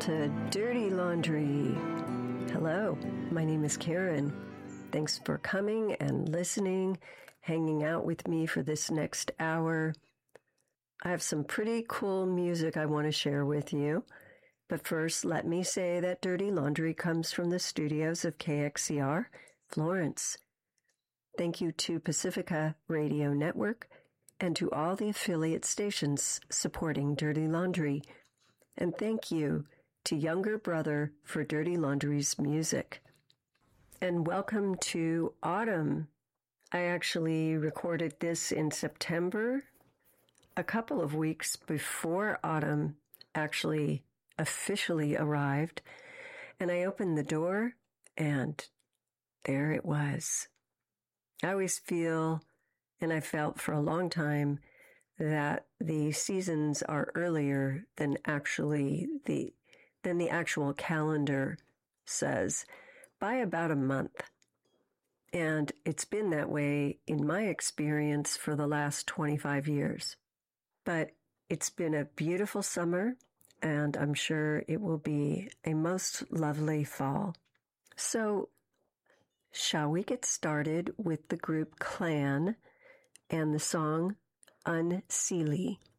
to Dirty Laundry. Hello, my name is Karen. Thanks for coming and listening, hanging out with me for this next hour. I have some pretty cool music I want to share with you. But first, let me say that Dirty Laundry comes from the studios of KXCR, Florence. Thank you to Pacifica Radio Network and to all the affiliate stations supporting Dirty Laundry. And thank you to Younger Brother for Dirty Laundry's music. And welcome to autumn. I actually recorded this in September, a couple of weeks before autumn actually officially arrived. And I opened the door, and there it was. I always feel, and I felt for a long time, that the seasons are earlier than the actual calendar says, by about a month. And it's been that way in my experience for the last 25 years. But it's been a beautiful summer, and I'm sure it will be a most lovely fall. So, shall we get started with the group Clan and the song Unseelie?